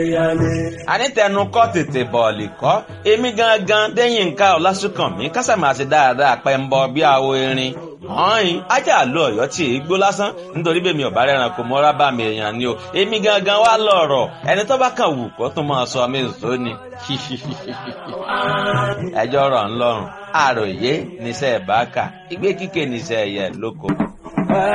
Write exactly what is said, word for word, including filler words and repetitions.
àní tẹnu kọ́ tètè bọ̀ọ̀lì kọ́ èmi gangan Déyìnká Ọlásùnkànmí kásámàṣe dáadáa pẹ́ ń bọ bí àwo erin ọ̀hìn ajá àlọ́ ọ̀yọ́ tí èé gbó lásán nítorí bẹ́ẹ̀ mi ò bá rẹ̀ràn kò mọ́ra bá mi èèyàn ni o èmi gangan wá lọ̀rọ̀ ẹni tó bá kàn wù kó tún máa sọ mí zó ni ẹjọ́ rọ̀ ń lọ́rùn àròyé níṣẹ́ ìbáka ìgbé kíkè níṣẹ́ ẹ̀yẹ lóko.